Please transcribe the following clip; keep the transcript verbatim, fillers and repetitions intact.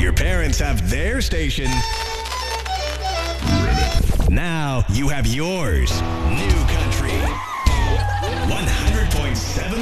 Your parents have their station. Now you have yours. New Country